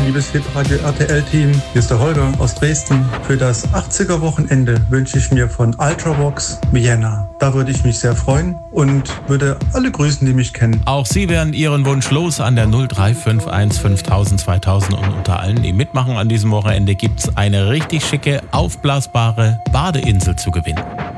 liebes Hitradio RTL-Team. Hier ist der Holger aus Dresden. Für das 80er-Wochenende wünsche ich mir von Ultravox Vienna. Da würde ich mich sehr freuen und würde alle grüßen, die mich kennen. Auch Sie werden Ihren Wunsch los an der 0351 5000 2000 und unter allen, die mitmachen an diesem Wochenende, gibt es eine richtig schicke, aufblasbare Badeinsel zu gewinnen.